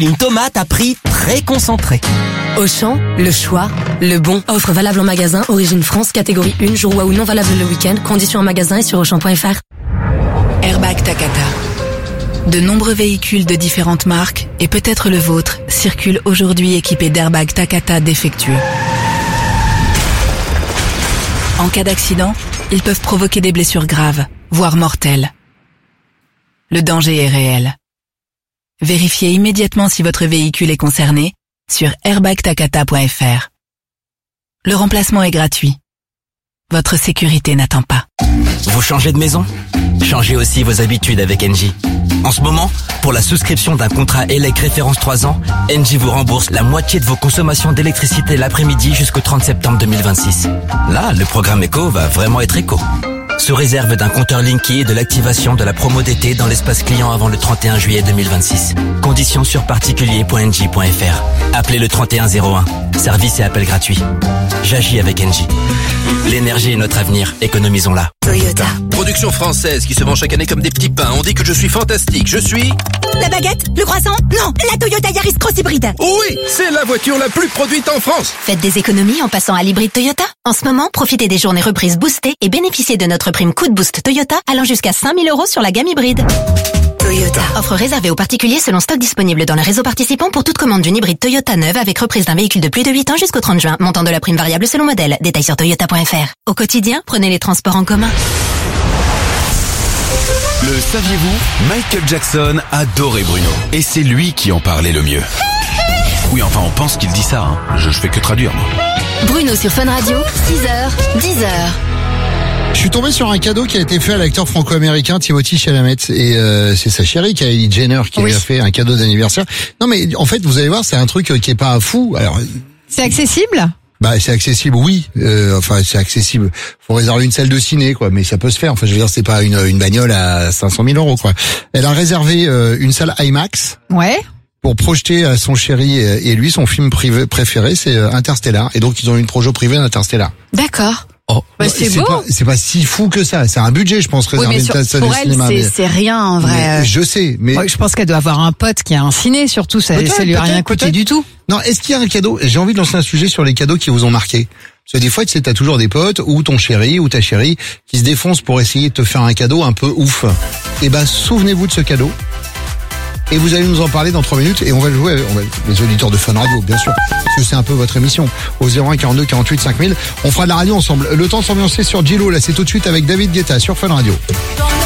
Une tomate à prix très concentré. Auchan, le choix, le bon. Offre valable en magasin, origine France, catégorie 1, jour ou non valable le week-end. Conditions en magasin et sur Auchan.fr. Airbag Takata. De nombreux véhicules de différentes marques, et peut-être le vôtre, circulent aujourd'hui équipés d'airbags Takata défectueux. En cas d'accident, ils peuvent provoquer des blessures graves, voire mortelles. Le danger est réel. Vérifiez immédiatement si votre véhicule est concerné sur airbagtakata.fr. Le remplacement est gratuit. Votre sécurité n'attend pas. Vous changez de maison ? Changez aussi vos habitudes avec Engie. En ce moment, pour la souscription d'un contrat ELEC référence 3 ans, Engie vous rembourse la moitié de vos consommations d'électricité l'après-midi jusqu'au 30 septembre 2026. Là, le programme éco va vraiment être éco. Sous réserve d'un compteur Linky et de l'activation de la promo d'été dans l'espace client avant le 31 juillet 2026. Conditions sur particulier.engie.fr. Appelez le 3101. Service et appel gratuit. J'agis avec Engie. L'énergie est notre avenir. Économisons-la. Toyota. Production française qui se vend chaque année comme des petits pains. On dit que je suis fantastique. Je suis... La baguette? Le croissant? Non, la Toyota Yaris Cross Hybride. Oui, c'est la voiture la plus produite en France. Faites des économies en passant à l'hybride Toyota. En ce moment, profitez des journées reprises boostées et bénéficiez de notre prime coup de boost Toyota allant jusqu'à 5 000 € sur la gamme hybride. Toyota. Offre réservée aux particuliers selon stock disponible dans le réseau participant pour toute commande d'une hybride Toyota neuve avec reprise d'un véhicule de plus de 8 ans jusqu'au 30 juin. Montant de la prime variable selon modèle. Détails sur toyota.fr. Au quotidien, prenez les transports en commun. Le saviez-vous? Michael Jackson adorait Bruno. Et c'est lui qui en parlait le mieux. Oui, enfin, on pense qu'il dit ça, hein. Je fais que traduire, moi. Bruno sur Fun Radio, 6h, 10h. Je suis tombé sur un cadeau qui a été fait à l'acteur franco-américain Timothée Chalamet et c'est sa chérie Kylie Jenner qui lui a fait un cadeau d'anniversaire. Non mais en fait vous allez voir c'est un truc qui est pas fou. Alors c'est accessible? Bah c'est accessible oui. Enfin c'est accessible. Faut réserver une salle de ciné quoi, mais ça peut se faire. Enfin je veux dire c'est pas une bagnole à 500 000 € quoi. Elle a réservé une salle IMAX. Ouais. Pour projeter à son chéri et lui son film préféré c'est Interstellar et donc ils ont une projo privée d'Interstellar. D'accord. Oh, bah c'est beau. C'est pas si fou que ça. C'est un budget, je pense, réservé oui, mais pour elle, cinéma. C'est rien, en vrai. Je sais, mais... Ouais, je pense qu'elle doit avoir un pote qui a un ciné, surtout. Ça lui a rien coûté du tout. Non, est-ce qu'il y a un cadeau? J'ai envie de lancer un sujet sur les cadeaux qui vous ont marqué. Parce que des fois, tu sais, t'as toujours des potes, ou ton chéri, ou ta chérie, qui se défoncent pour essayer de te faire un cadeau un peu ouf. Et ben, souvenez-vous de ce cadeau. Et vous allez nous en parler dans 3 minutes et on va le jouer avec les auditeurs de Fun Radio, bien sûr, parce que c'est un peu votre émission. Au 01 42 48 5000, on fera de la radio ensemble. Le temps de s'ambiancer sur Gillo, là c'est tout de suite avec David Guetta sur Fun Radio.